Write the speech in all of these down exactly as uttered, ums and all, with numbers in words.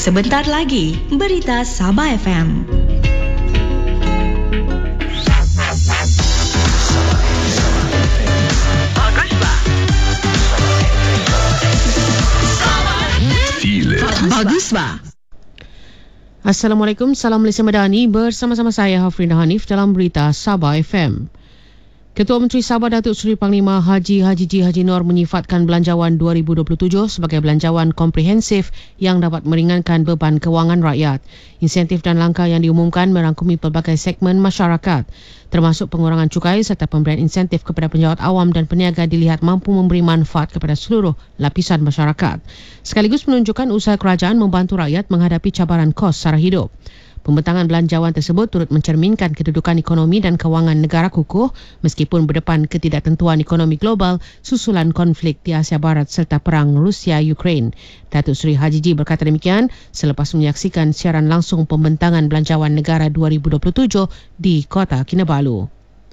Sebentar lagi, berita Sabah F M. Bagus ba? Assalamualaikum, salam Malaysia Madani. Bersama-sama saya Hafrinah Hanif dalam berita Sabah F M. Ketua Menteri Sabah Datuk Seri Panglima Haji Haji G. Haji Nor menyifatkan Belanjawan dua ribu dua puluh tujuh sebagai belanjawan komprehensif yang dapat meringankan beban kewangan rakyat. Insentif dan langkah yang diumumkan merangkumi pelbagai segmen masyarakat, termasuk pengurangan cukai serta pemberian insentif kepada penjawat awam dan peniaga dilihat mampu memberi manfaat kepada seluruh lapisan masyarakat. Sekaligus menunjukkan usaha kerajaan membantu rakyat menghadapi cabaran kos sara hidup. Pembentangan belanjawan tersebut turut mencerminkan kedudukan ekonomi dan kewangan negara kukuh meskipun berdepan ketidaktentuan ekonomi global susulan konflik di Asia Barat serta perang Rusia-Ukraine. Datuk Seri Haji G berkata demikian selepas menyaksikan siaran langsung pembentangan belanjawan negara dua ribu dua puluh tujuh di Kota Kinabalu.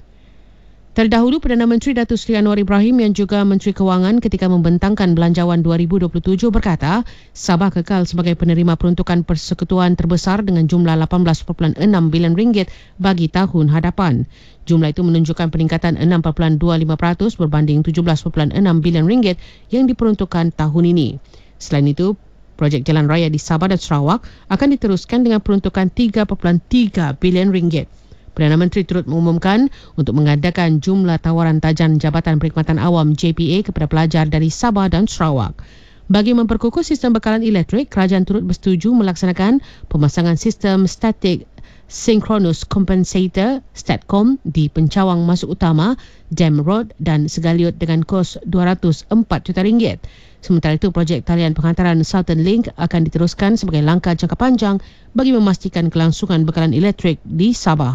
Terdahulu, Perdana Menteri Datuk Seri Anwar Ibrahim yang juga Menteri Kewangan ketika membentangkan Belanjawan dua ribu dua puluh tujuh berkata, Sabah kekal sebagai penerima peruntukan persekutuan terbesar dengan jumlah lapan belas perpuluhan enam bilion ringgit bagi tahun hadapan. Jumlah itu menunjukkan peningkatan enam perpuluhan dua lima peratus berbanding tujuh belas perpuluhan enam bilion ringgit yang diperuntukkan tahun ini. Selain itu, projek jalan raya di Sabah dan Sarawak akan diteruskan dengan peruntukan tiga perpuluhan tiga bilion ringgit. Perdana Menteri turut mengumumkan untuk mengadakan jumlah tawaran tajan Jabatan Perkhidmatan Awam J P A kepada pelajar dari Sabah dan Sarawak. Bagi memperkukuh sistem bekalan elektrik, kerajaan turut bersetuju melaksanakan pemasangan sistem static synchronous compensator STATCOM di pencawang masuk utama, Dam Road dan Segaliut dengan kos dua ratus empat juta ringgit. Sementara itu, projek talian penghantaran Southern Link akan diteruskan sebagai langkah jangka panjang bagi memastikan kelangsungan bekalan elektrik di Sabah.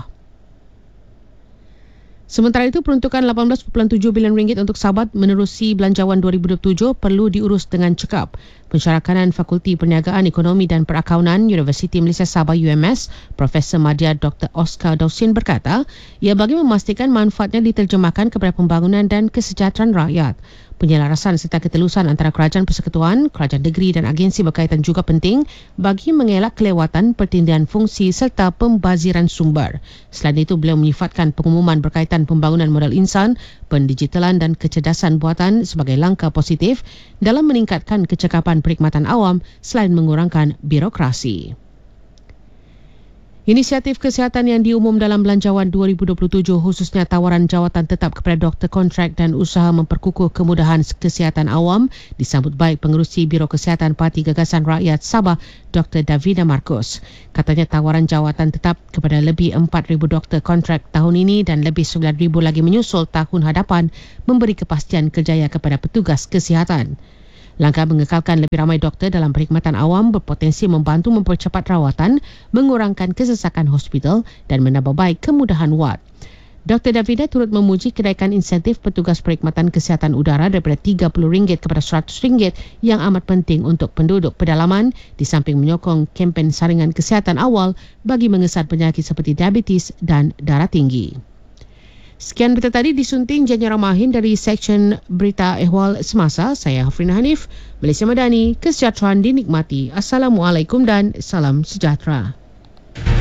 Sementara itu, peruntukan lapan belas perpuluhan tujuh bilion ringgit untuk Sabah menerusi Belanjawan dua ribu dua puluh tujuh perlu diurus dengan cekap. Pensyarakanan Fakulti Perniagaan Ekonomi dan Perakaunan Universiti Malaysia Sabah U M S, Profesor Madya Doktor Oscar Dausin berkata, ia bagi memastikan manfaatnya diterjemahkan kepada pembangunan dan kesejahteraan rakyat. Penyelarasan serta ketelusan antara kerajaan persekutuan, kerajaan negeri dan agensi berkaitan juga penting bagi mengelak kelewatan pertindihan fungsi serta pembaziran sumber. Selain itu, beliau menyifatkan pengumuman berkaitan pembangunan modal insan, pendigitalan dan kecerdasan buatan sebagai langkah positif dalam meningkatkan kecekapan perkhidmatan awam selain mengurangkan birokrasi. Inisiatif kesihatan yang diumum dalam Belanjawan dua ribu dua puluh tujuh khususnya tawaran jawatan tetap kepada doktor kontrak dan usaha memperkukuh kemudahan kesihatan awam disambut baik Pengerusi Biro Kesihatan Parti Gagasan Rakyat Sabah, Doktor Davina Marcos. Katanya tawaran jawatan tetap kepada lebih empat ribu doktor kontrak tahun ini dan lebih sembilan ribu lagi menyusul tahun hadapan memberi kepastian kerjaya kepada petugas kesihatan. Langkah mengekalkan lebih ramai doktor dalam perkhidmatan awam berpotensi membantu mempercepat rawatan, mengurangkan kesesakan hospital dan menambah baik kemudahan wad. Doktor Davida turut memuji kenaikan insentif petugas perkhidmatan kesihatan udara daripada tiga puluh ringgit kepada seratus ringgit yang amat penting untuk penduduk pedalaman di samping menyokong kempen saringan kesihatan awal bagi mengesat penyakit seperti diabetes dan darah tinggi. Sekian berita tadi disunting Janya Ramahin dari Seksyen Berita Ehwal Semasa. Saya Hafrinah Hanif, Malaysia Madani, kesejahteraan dinikmati. Assalamualaikum dan salam sejahtera.